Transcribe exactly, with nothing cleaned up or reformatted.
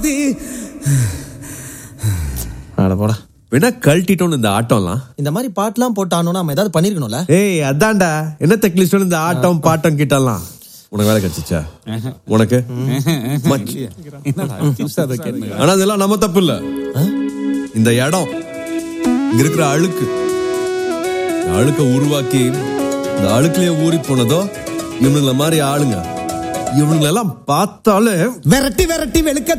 அட போடா. வேணா கழட்டிட்டோன்னு இந்த ஆட்டம்லாம். இந்த மாதிரி பாட்டுலாம் போட்டானோ நம்ம ஏதாவது பண்ணிருக்கணும்ல. ஏய் அதான்டா என்ன தெக்லிஸ்டோன்னு இந்த ஆட்டம் பாட்டம் கிட்டலாம். உனக்கு வேலை கிடைச்சிச்சா? உனக்கு ஆனா இதெல்லாம் நம்ம தப்பு இல்ல. இந்த இடம் இங்க இருக்கிற அழுக்கு, இந்த அழுக்க உருவாக்கி இந்த அழுக்குலயே ஊறி போனதோ இவனுங்கள மாதிரி ஆளுங்க. இவனுங்களெல்லாம் பார்த்தாலே விரட்டி விரட்டி வெளுக்க